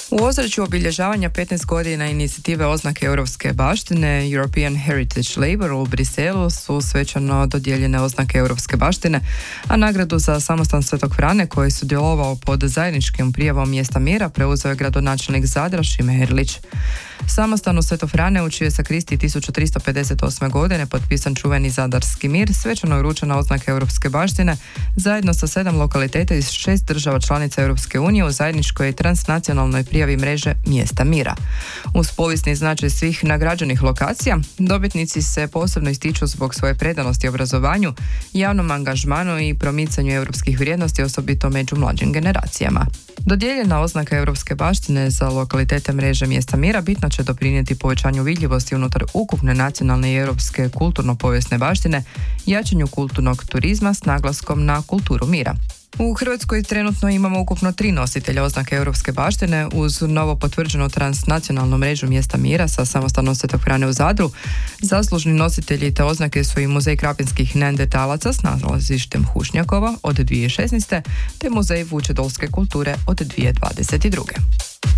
U ozračju obilježavanja 15 godina inicijative oznake europske baštine European Heritage Label u Briselu su svečano dodijeljene oznake europske baštine, a nagradu za samostan Svetog Frane, koji je sudjelovao pod zajedničkim prijavom mjesta mira, preuzeo je gradonačelnik Zadra Šime Erlić. Samostan u Svetog Frane, u čijoj sakristiji 1358. godine potpisan čuveni Zadarski mir, svečano je uručena oznaka europske baštine zajedno sa 7 lokaliteta iz 6 država članica Europske unije u zajedničkoj transnacionalnoj prijavi mreže mjesta mira. Uz povijesni značaj svih nagrađenih lokacija, dobitnici se posebno ističu zbog svoje predanosti obrazovanju, javnom angažmanu i promicanju europskih vrijednosti, osobito među mlađim generacijama. Dodijeljena oznaka europske baštine za lokalitete mreže mjesta mira bitno će doprinijeti povećanju vidljivosti unutar ukupne nacionalne i europske kulturno-povijesne baštine, jačanju kulturnog turizma s naglaskom na kulturu mira. U Hrvatskoj trenutno imamo ukupno 3 nositelja oznake europske baštine uz novo potvrđenu transnacionalnu mrežu mjesta mira sa samostanom Svetog Frane u Zadru. Zaslužni nositelji te oznake su i Muzej krapinskih neandertalaca s nalazištem Hušnjakova od 2016. te Muzej vučedolske kulture od 2022.